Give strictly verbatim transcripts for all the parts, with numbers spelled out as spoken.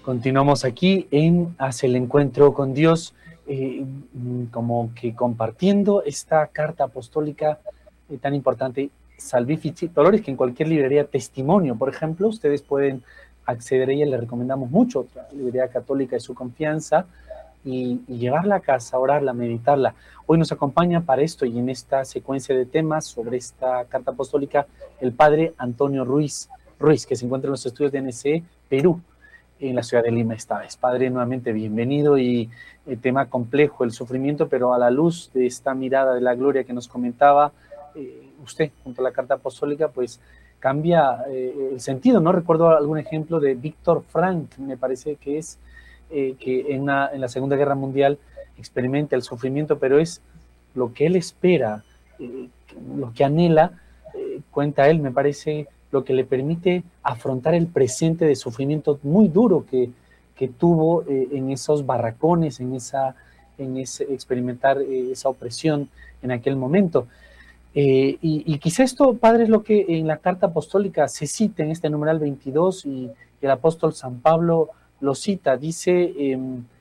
Continuamos aquí en Hacia el Encuentro con Dios, eh, como que compartiendo esta carta apostólica eh, tan importante, Salvifici Doloris, que en cualquier librería Testimonio, por ejemplo, ustedes pueden acceder a ella, le recomendamos mucho, otra librería católica de su confianza, y, y llevarla a casa, orarla, meditarla. Hoy nos acompaña para esto y en esta secuencia de temas sobre esta carta apostólica el padre Antonio Ruiz, Ruiz, que se encuentra en los estudios de N C E, Perú, en la ciudad de Lima esta vez. Padre, nuevamente bienvenido, y el tema complejo, el sufrimiento, pero a la luz de esta mirada de la gloria que nos comentaba eh, usted junto a la carta apostólica, pues cambia eh, el sentido, ¿no? Recuerdo algún ejemplo de Víctor Frank, me parece que es, eh, que en, una, en la Segunda Guerra Mundial experimenta el sufrimiento, pero es lo que él espera, eh, lo que anhela, eh, cuenta él, me parece, lo que le permite afrontar el presente de sufrimiento muy duro que, que tuvo eh, en esos barracones, en, esa, en ese experimentar eh, esa opresión en aquel momento. Eh, y, y quizá esto, padre, es lo que en la carta apostólica se cita en este numeral veintidós, y, y el apóstol San Pablo lo cita, dice, eh,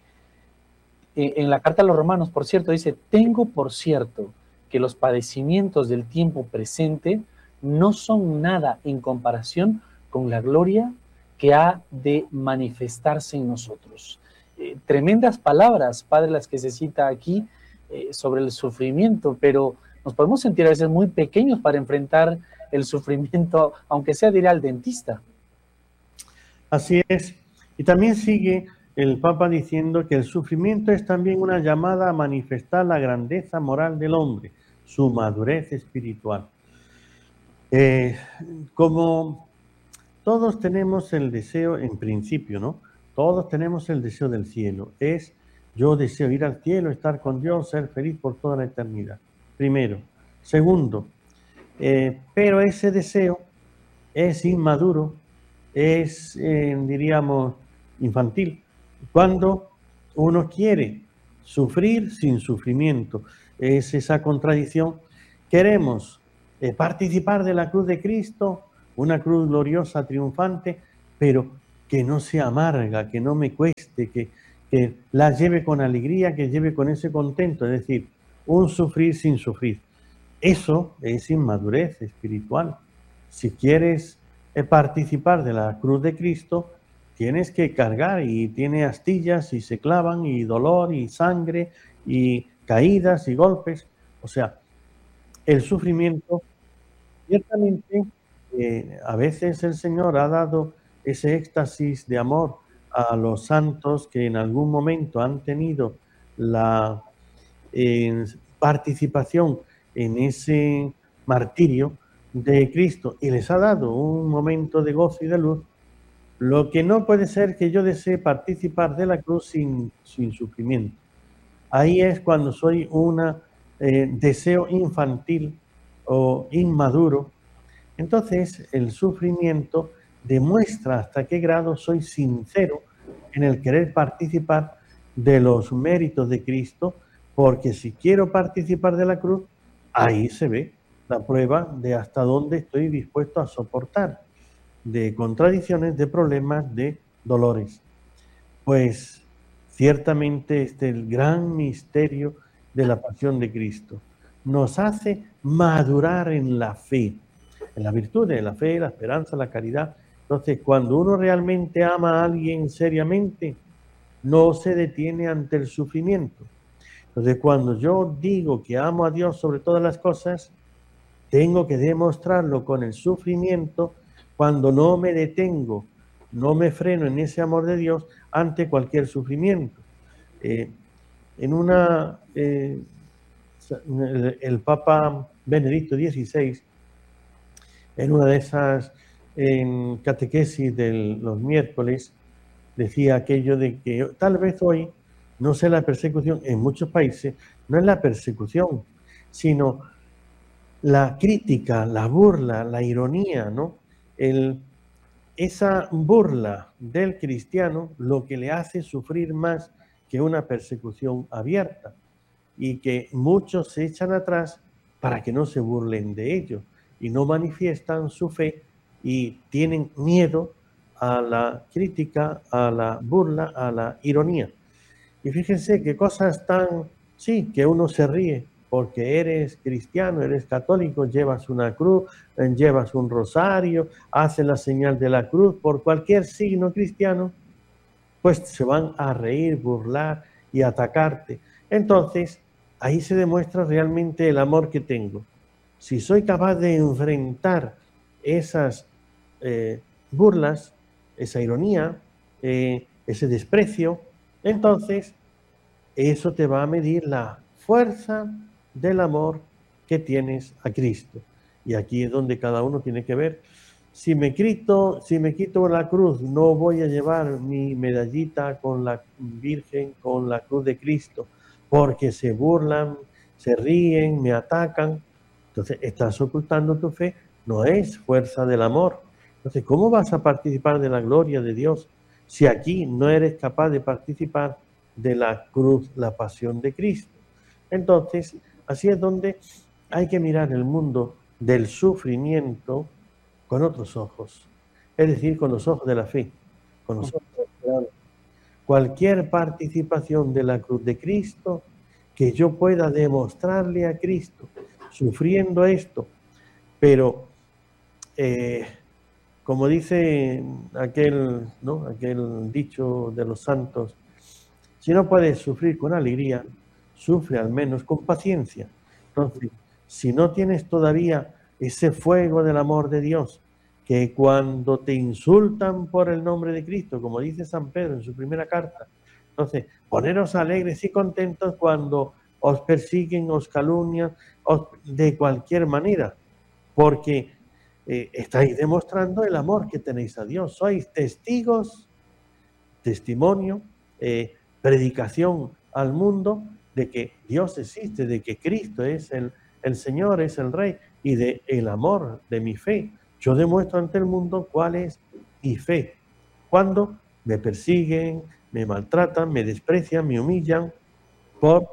en la carta a los romanos, por cierto, dice: tengo por cierto que los padecimientos del tiempo presente no son nada en comparación con la gloria que ha de manifestarse en nosotros. Eh, tremendas palabras, padre, las que se cita aquí eh, sobre el sufrimiento, pero nos podemos sentir a veces muy pequeños para enfrentar el sufrimiento, aunque sea de ir al dentista. Así es. Y también sigue el Papa diciendo que el sufrimiento es también una llamada a manifestar la grandeza moral del hombre, su madurez espiritual. Eh, como todos tenemos el deseo, en principio, ¿no? Todos tenemos el deseo del cielo. Es, yo deseo ir al cielo, estar con Dios, ser feliz por toda la eternidad. Primero. Segundo, eh, pero ese deseo es inmaduro, es, eh, diríamos, infantil, cuando uno quiere sufrir sin sufrimiento. Es esa contradicción. Queremos eh, participar de la cruz de Cristo, una cruz gloriosa, triunfante, pero que no sea amarga, que no me cueste, que, que la lleve con alegría, que lleve con ese contento, es decir, un sufrir sin sufrir. Eso es inmadurez espiritual. Si quieres eh, participar de la cruz de Cristo, tienes que cargar, y tiene astillas y se clavan, y dolor y sangre y caídas y golpes. O sea, el sufrimiento, ciertamente, eh, a veces el Señor ha dado ese éxtasis de amor a los santos que en algún momento han tenido la eh, participación en ese martirio de Cristo, y les ha dado un momento de gozo y de luz. Lo que no puede ser que yo desee participar de la cruz sin, sin sufrimiento. Ahí es cuando soy un eh, deseo infantil o inmaduro. Entonces el sufrimiento demuestra hasta qué grado soy sincero en el querer participar de los méritos de Cristo, porque si quiero participar de la cruz, ahí se ve la prueba de hasta dónde estoy dispuesto a soportar, de contradicciones, de problemas, de dolores. Pues ciertamente este es el gran misterio de la pasión de Cristo. Nos hace madurar en la fe, en las virtudes, la fe, la esperanza, la caridad. Entonces, cuando uno realmente ama a alguien seriamente, no se detiene ante el sufrimiento. Entonces, cuando yo digo que amo a Dios sobre todas las cosas, tengo que demostrarlo con el sufrimiento, cuando no me detengo, no me freno en ese amor de Dios ante cualquier sufrimiento. Eh, en una, eh, el, el Papa Benedicto dieciséis, en una de esas en catequesis de los miércoles, decía aquello de que tal vez hoy no sea la persecución, en muchos países no es la persecución, sino la crítica, la burla, la ironía, ¿no? El, esa burla del cristiano lo que le hace sufrir más que una persecución abierta, y que muchos se echan atrás para que no se burlen de ellos y no manifiestan su fe y tienen miedo a la crítica, a la burla, a la ironía. Y fíjense qué cosas tan, sí, que uno se ríe porque eres cristiano, eres católico, llevas una cruz, llevas un rosario, haces la señal de la cruz, por cualquier signo cristiano, pues se van a reír, burlar y atacarte. Entonces, ahí se demuestra realmente el amor que tengo. Si soy capaz de enfrentar esas eh, burlas, esa ironía, eh, ese desprecio, entonces eso te va a medir la fuerza del amor que tienes a Cristo. Y aquí es donde cada uno tiene que ver. Si me quito, si me quito la cruz, no voy a llevar mi medallita con la Virgen, con la cruz de Cristo, porque se burlan, se ríen, me atacan. Entonces, estás ocultando tu fe, no es fuerza del amor. Entonces, ¿cómo vas a participar de la gloria de Dios si aquí no eres capaz de participar de la cruz, la pasión de Cristo? Entonces, así es donde hay que mirar el mundo del sufrimiento con otros ojos, es decir, con los ojos de la fe, con los ojos de la esperanza. Cualquier participación de la cruz de Cristo que yo pueda demostrarle a Cristo, sufriendo esto, pero eh, como dice aquel, ¿no? aquel dicho de los santos, si no puedes sufrir con alegría, sufre al menos con paciencia. Entonces, si no tienes todavía ese fuego del amor de Dios, que cuando te insultan por el nombre de Cristo, como dice San Pedro en su primera carta, entonces, poneros alegres y contentos cuando os persiguen, os calumnian, os, de cualquier manera, porque eh, estáis demostrando el amor que tenéis a Dios. Sois testigos, testimonio, eh, predicación al mundo de que Dios existe, de que Cristo es el, el Señor, es el Rey, y de el amor de mi fe. Yo demuestro ante el mundo cuál es mi fe. Cuando me persiguen, me maltratan, me desprecian, me humillan por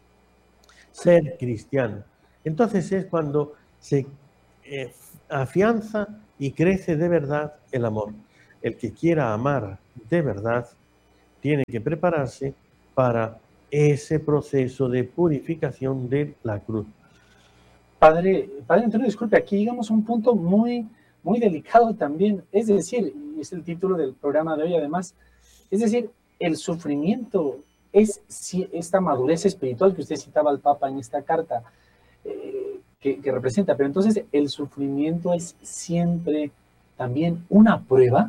ser cristiano. Entonces es cuando se eh, afianza y crece de verdad el amor. El que quiera amar de verdad tiene que prepararse para ese proceso de purificación de la cruz. Padre, Padre Antonio, disculpe, aquí llegamos a un punto muy, muy delicado también. Es decir, y es el título del programa de hoy además, es decir, el sufrimiento es esta madurez espiritual que usted citaba al Papa en esta carta, eh, que, que representa. Pero entonces, ¿el sufrimiento es siempre también una prueba?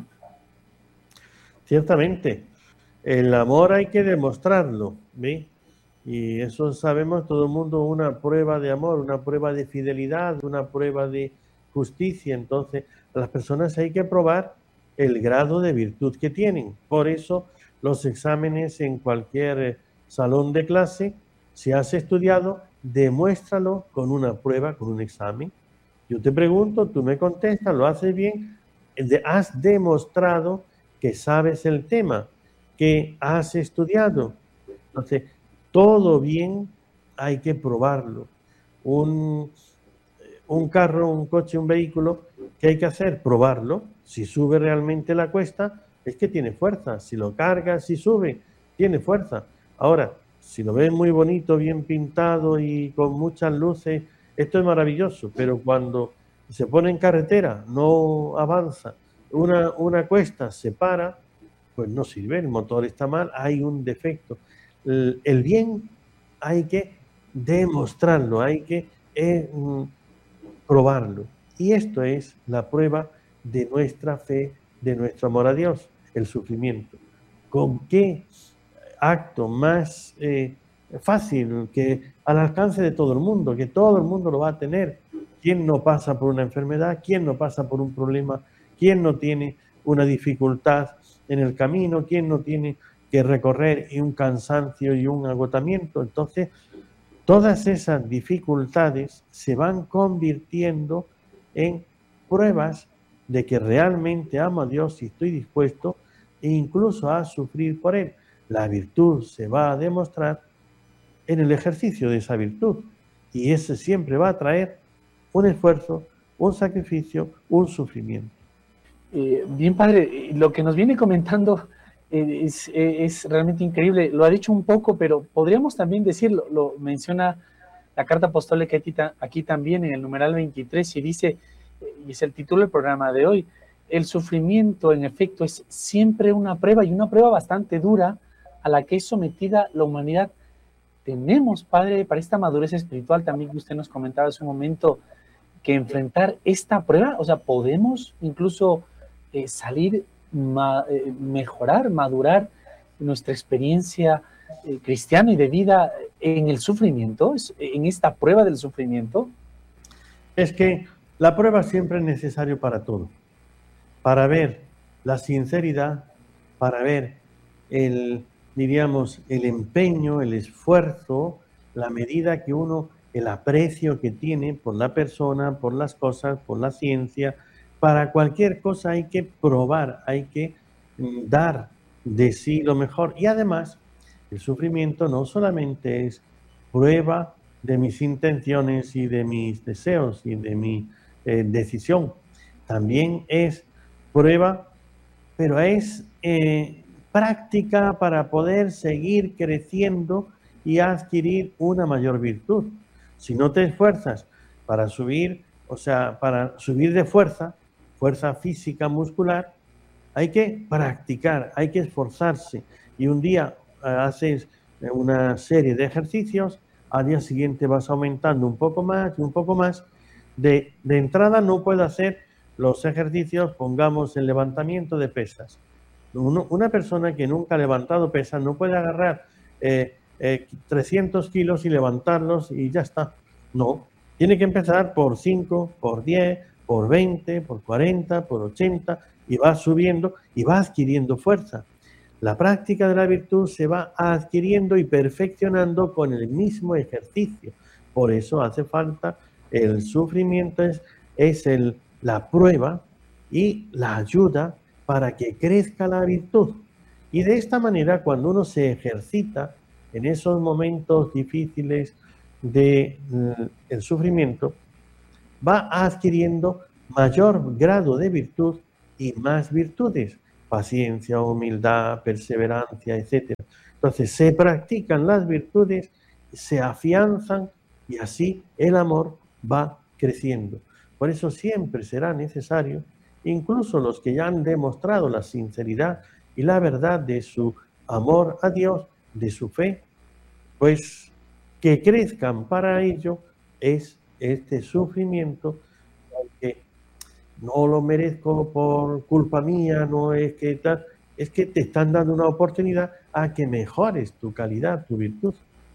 Ciertamente, el amor hay que demostrarlo, ¿ve? Y eso sabemos todo el mundo, una prueba de amor, una prueba de fidelidad, una prueba de justicia. Entonces, a las personas hay que probar el grado de virtud que tienen. Por eso, los exámenes en cualquier salón de clase, si has estudiado, demuéstralo con una prueba, con un examen. Yo te pregunto, tú me contestas, lo haces bien, has demostrado que sabes el tema, que has estudiado. Entonces, todo bien hay que probarlo. Un, un carro, un coche, un vehículo, ¿qué hay que hacer? Probarlo. Si sube realmente la cuesta, es que tiene fuerza. Si lo cargas, si sube, tiene fuerza. Ahora, si lo ves muy bonito, bien pintado y con muchas luces, esto es maravilloso, pero cuando se pone en carretera, no avanza, una, una cuesta se para, pues no sirve, el motor está mal, hay un defecto. El, el bien hay que demostrarlo, hay que eh, probarlo. Y esto es la prueba de nuestra fe, de nuestro amor a Dios, el sufrimiento. ¿Con qué acto más eh, fácil, que al alcance de todo el mundo, que todo el mundo lo va a tener? ¿Quién no pasa por una enfermedad? ¿Quién no pasa por un problema? ¿Quién no tiene una dificultad en el camino? ¿Quién no tiene que recorrer y un cansancio y un agotamiento? Entonces, todas esas dificultades se van convirtiendo en pruebas de que realmente amo a Dios y estoy dispuesto incluso a sufrir por Él. La virtud se va a demostrar en el ejercicio de esa virtud, y ese siempre va a traer un esfuerzo, un sacrificio, un sufrimiento. Eh, bien, padre, lo que nos viene comentando eh, es, eh, es realmente increíble. Lo ha dicho un poco, pero podríamos también decirlo, lo menciona la carta apostólica aquí, aquí también en el numeral veintitrés y dice, y es el título del programa de hoy, el sufrimiento en efecto es siempre una prueba y una prueba bastante dura a la que es sometida la humanidad. Tenemos, padre, para esta madurez espiritual también que usted nos comentaba hace un momento, que enfrentar esta prueba, o sea, podemos incluso eh, salir, ma, eh, mejorar, madurar nuestra experiencia eh, cristiana y de vida en el sufrimiento, en esta prueba del sufrimiento. Es que la prueba siempre es necesario para todo, para ver la sinceridad, para ver el, diríamos, el empeño, el esfuerzo, la medida que uno, el aprecio que tiene por la persona, por las cosas, por la ciencia. Para cualquier cosa hay que probar, hay que dar de sí lo mejor. Y además, el sufrimiento no solamente es prueba de mis intenciones y de mis deseos y de mi eh, decisión, también es prueba, pero es eh, práctica para poder seguir creciendo y adquirir una mayor virtud. Si no te esfuerzas para subir, o sea, para subir de fuerza, fuerza física, muscular, hay que practicar, hay que esforzarse. Y un día eh, haces una serie de ejercicios, al día siguiente vas aumentando un poco más y un poco más. De, de entrada no puedo hacer los ejercicios, pongamos el levantamiento de pesas. Uno, una persona que nunca ha levantado pesas no puede agarrar eh, eh, trescientos kilos y levantarlos y ya está. No, tiene que empezar por cinco, por diez, por veinte, por cuarenta, por ochenta, y va subiendo y va adquiriendo fuerza. La práctica de la virtud se va adquiriendo y perfeccionando con el mismo ejercicio. Por eso hace falta el sufrimiento, es, es el, la prueba y la ayuda para que crezca la virtud. Y de esta manera, cuando uno se ejercita en esos momentos difíciles del de, sufrimiento, va adquiriendo mayor grado de virtud y más virtudes, paciencia, humildad, perseverancia, etcétera. Entonces se practican las virtudes, se afianzan y así el amor va creciendo. Por eso siempre será necesario, incluso los que ya han demostrado la sinceridad y la verdad de su amor a Dios, de su fe, pues que crezcan. Para ello es este sufrimiento, que no lo merezco por culpa mía, no es que tal, es que te están dando una oportunidad a que mejores tu calidad, tu virtud.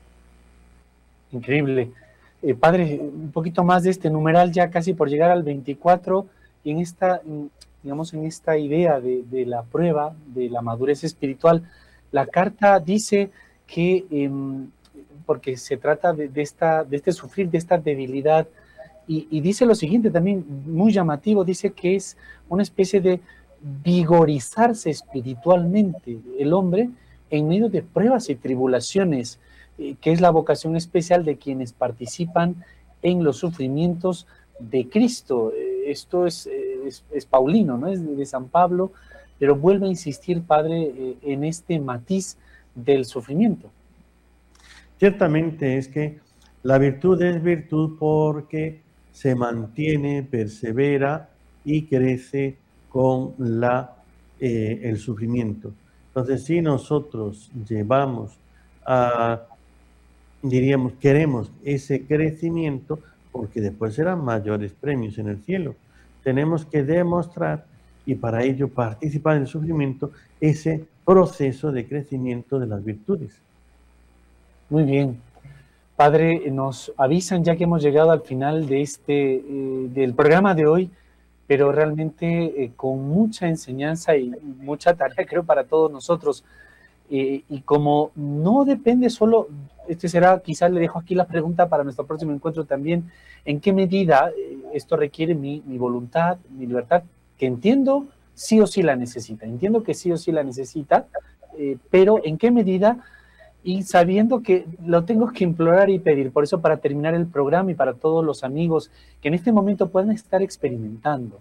Increíble. Eh, padre, un poquito más de este numeral, ya casi por llegar al veinticuatro, y en esta, digamos, en esta idea de, de la prueba, de la madurez espiritual, la carta dice que, eh, porque se trata de, de, esta, de este sufrir, de esta debilidad, y, y dice lo siguiente también, muy llamativo, dice que es una especie de vigorizarse espiritualmente el hombre en medio de pruebas y tribulaciones, eh, que es la vocación especial de quienes participan en los sufrimientos de Cristo. Eh, esto es, es, es paulino, ¿no? Es de, de San Pablo, pero vuelve a insistir, padre, eh, en este matiz del sufrimiento. Ciertamente es que la virtud es virtud porque se mantiene, persevera y crece con la, eh, el sufrimiento. Entonces, si nosotros llevamos a, diríamos, queremos ese crecimiento, porque después serán mayores premios en el cielo, tenemos que demostrar y para ello participar en el sufrimiento ese proceso de crecimiento de las virtudes. Muy bien. Padre, nos avisan ya que hemos llegado al final de este, eh, del programa de hoy, pero realmente eh, con mucha enseñanza y mucha tarea, creo, para todos nosotros. Eh, y como no depende solo, este será, quizás le dejo aquí la pregunta para nuestro próximo encuentro también, ¿en qué medida eh, esto requiere mi, mi voluntad, mi libertad? Que entiendo, sí o sí la necesita, entiendo que sí o sí la necesita, eh, pero ¿en qué medida? Y sabiendo que lo tengo que implorar y pedir. Por eso, para terminar el programa y para todos los amigos que en este momento puedan estar experimentando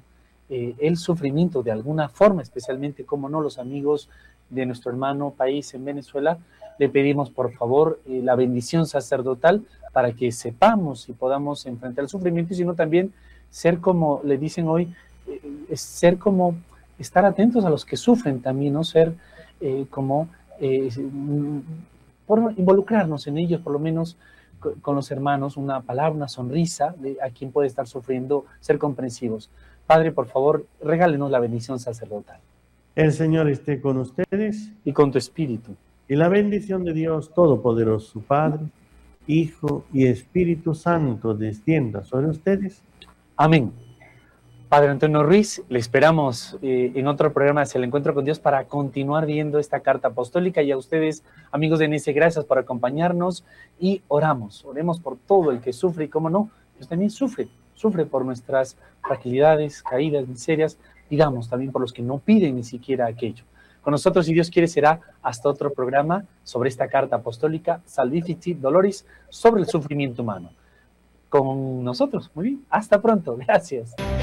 eh, el sufrimiento de alguna forma, especialmente, como no, los amigos de nuestro hermano país en Venezuela, le pedimos por favor eh, la bendición sacerdotal para que sepamos y podamos enfrentar el sufrimiento, y sino también ser como le dicen hoy, eh, ser como estar atentos a los que sufren también, no ser eh, como eh, por involucrarnos en ellos, por lo menos con, con los hermanos, una palabra, una sonrisa de a quien puede estar sufriendo, ser comprensivos. Padre, por favor, regálenos la bendición sacerdotal. El Señor esté con ustedes. Y con tu espíritu. Y la bendición de Dios Todopoderoso, Padre, Hijo y Espíritu Santo descienda sobre ustedes. Amén. Padre Antonio Ruiz, le esperamos eh, en otro programa hacia el encuentro con Dios para continuar viendo esta carta apostólica, y a ustedes, amigos de N S, gracias por acompañarnos, y oramos, oremos por todo el que sufre, y cómo no, Dios también sufre, sufre por nuestras fragilidades, caídas, miserias, digamos también por los que no piden ni siquiera aquello. Con nosotros, si Dios quiere, será hasta otro programa sobre esta carta apostólica, Salvifici Doloris, sobre el sufrimiento humano. Con nosotros, muy bien, hasta pronto, gracias.